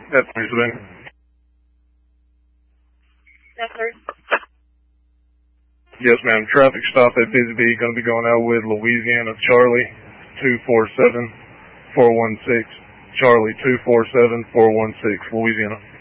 That's Savannah. Yes, sir. Yes, ma'am. Traffic stop at Busy Bee. Going to be going out with Louisiana Charlie 247-416. Charlie 247-416, Louisiana.